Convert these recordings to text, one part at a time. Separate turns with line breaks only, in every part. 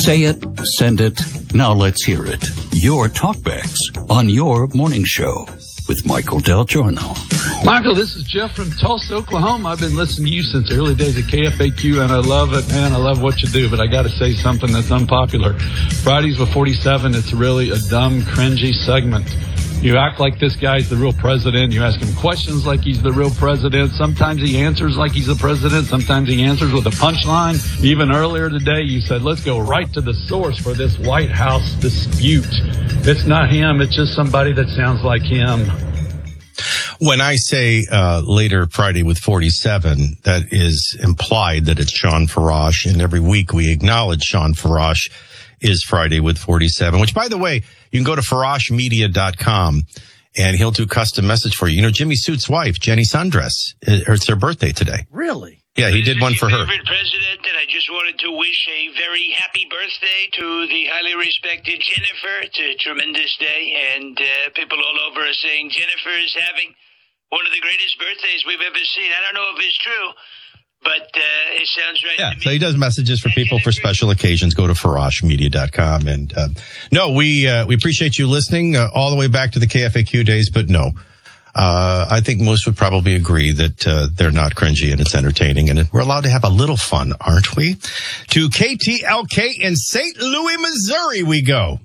Say it, send it, now let's hear it. Your talkbacks on your morning show with Michael Del Giorno.
Michael, this is Jeff from Tulsa, Oklahoma. I've been listening to you since the early days of KFAQ, and I love it, man. I love what you do, but I got to say something that's unpopular. Fridays with 47, it's really a dumb, cringy segment. You act like this guy's the real president. You ask him questions like he's the real president. Sometimes he answers like he's the president. Sometimes he answers with a punchline. Even earlier today, you said, let's go right to the source for this White House dispute. It's not him. It's just somebody that sounds like him.
When I say later Friday with 47, that is implied that it's Sean Farash. And every week we acknowledge Sean Farash is Friday with 47, which, by the way, you can go to farashmedia.com and he'll do custom message for you. You know, Jimmy Suit's wife, Jenny Sundress, it's her birthday today.
Really?
Yeah, he did one for her.
Favorite president, and I just wanted to wish a very happy birthday to the highly respected Jennifer. It's a tremendous day, and people all over are saying Jennifer is having one of the greatest birthdays we've ever seen. I don't know if it's true, but it sounds right to me.
So he does messages for people for special occasions. Go to farashmedia.com. And no, we appreciate you listening all the way back to the KFAQ days, but no. I think most would probably agree that they're not cringy and it's entertaining, and we're allowed to have a little fun, aren't we? To KTLK in St. Louis, Missouri we go.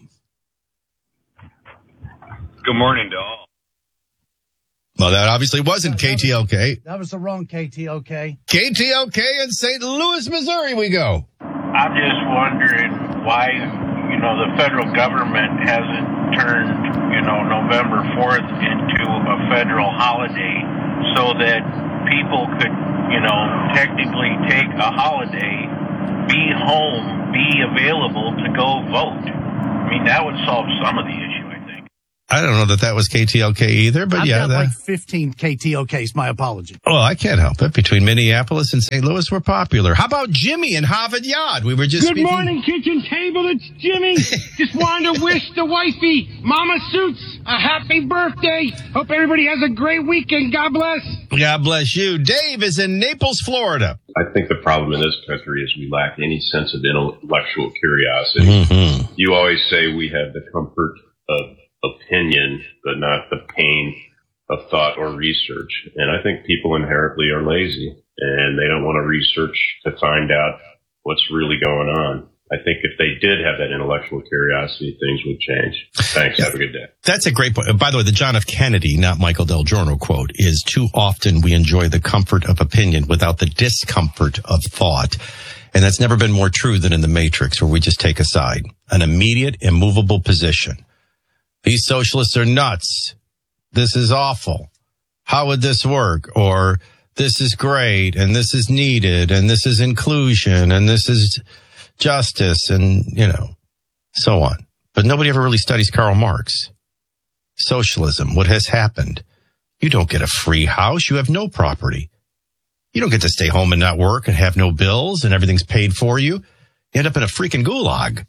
Good morning to all.
Well, that obviously wasn't KTLK.
That was the wrong KTLK.
KTLK in St. Louis, Missouri we go.
I'm just wondering why, the federal government hasn't turned, November 4th into a federal holiday so that people could, technically take a holiday, be home, be available to go vote. I mean, that would solve some of the issue, I think.
I don't know that was KTLK either, but
I've got like 15 KTLKs. My apology.
Well, I can't help it. Between Minneapolis and St. Louis, we're popular. How about Jimmy in Harvard Yard? We were just
Good morning, kitchen table. It's Jimmy. Just wanted to wish the wifey, Mama Suits, a happy birthday. Hope everybody has a great weekend. God bless.
God bless you. Dave is in Naples, Florida.
I think the problem in this country is we lack any sense of intellectual curiosity.
Mm-hmm.
You always say we have the comfort of opinion, but not the pain of thought or research. And I think people inherently are lazy and they don't want to research to find out what's really going on. I think if they did have that intellectual curiosity, things would change. Thanks. Have a good day.
That's a great point. By the way, the John F. Kennedy, not Michael Del Giorno quote, is too often we enjoy the comfort of opinion without the discomfort of thought. And that's never been more true than in the Matrix, where we just take a side, an immediate, immovable position. These socialists are nuts. This is awful. How would this work? Or this is great, and this is needed, and this is inclusion, and this is justice, and, so on. But nobody ever really studies Karl Marx. Socialism, what has happened? You don't get a free house. You have no property. You don't get to stay home and not work and have no bills and everything's paid for you. You end up in a freaking gulag.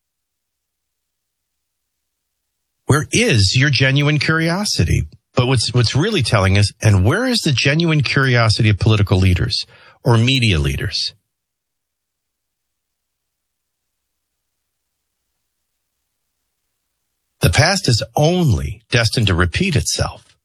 Where is your genuine curiosity? But what's really telling us, and where is the genuine curiosity of political leaders or media leaders? The past is only destined to repeat itself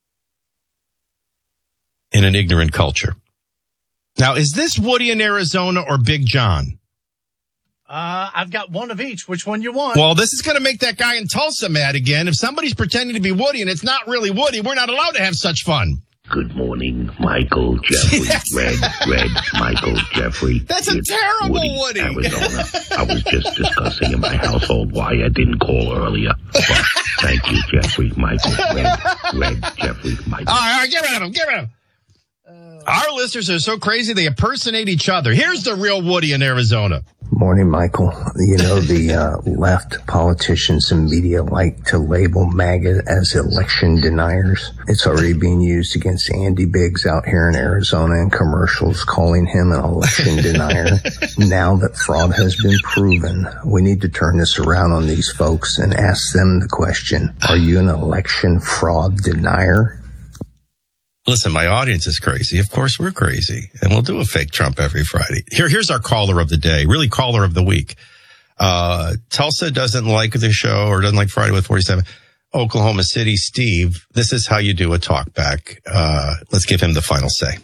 in an ignorant culture. Now, is this Woody in Arizona or Big John?
I've got one of each. Which one you want?
Well, this is going to make that guy in Tulsa mad again. If somebody's pretending to be Woody and it's not really Woody, we're not allowed to have such fun.
Good morning, Michael Jeffrey.
Yes.
Red, Michael Jeffrey.
That's a terrible Woody.
Arizona. I was just discussing in my household why I didn't call earlier. But thank you, Jeffrey, Michael. Red, Jeffrey, Michael.
All right, get rid of him. Get rid of him. Our listeners are so crazy, they impersonate each other. Here's the real Woody in Arizona.
Morning, Michael. The left politicians and media like to label MAGA as election deniers. It's already being used against Andy Biggs out here in Arizona in commercials, calling him an election denier. Now that fraud has been proven, we need to turn this around on these folks and ask them the question, are you an election fraud denier?
Listen, my audience is crazy. Of course, we're crazy. And we'll do a fake Trump every Friday. Here's our caller of the day, really caller of the week. Tulsa doesn't like the show or doesn't like Friday with 47. Oklahoma City, Steve, this is how you do a talk back. Let's give him the final say.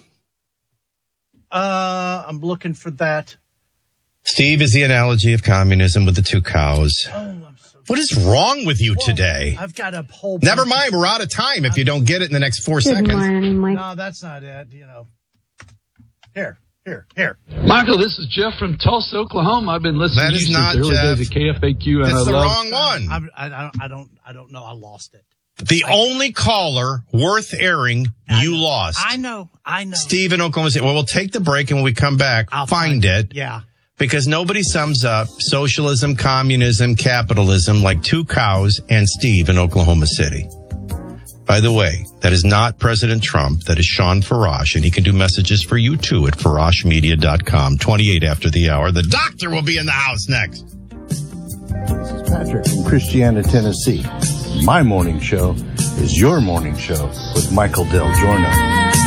I'm looking for that.
Steve is the analogy of communism with the two cows. What is wrong with you today?
I've got a whole...
Never mind, we're out of time if you don't get it in the next 4 seconds.
No, that's not it, Here.
Michael, this is Jeff from Tulsa, Oklahoma. I've been listening to you since the early days of KFAQ, and
That's the
love...
wrong one.
I don't know. I lost it.
The only caller worth airing, you lost.
I know.
Steve in Oklahoma City. Well, we'll take the break, and when we come back, I'll find it.
Yeah.
Because nobody sums up socialism, communism, capitalism like two cows and Steve in Oklahoma City. By the way, that is not President Trump. That is Sean Farash, and he can do messages for you too at farashmedia.com. 28 after the hour. The doctor will be in the house next.
This is Patrick from Christiana, Tennessee. My morning show is your morning show with Michael Del Giorno.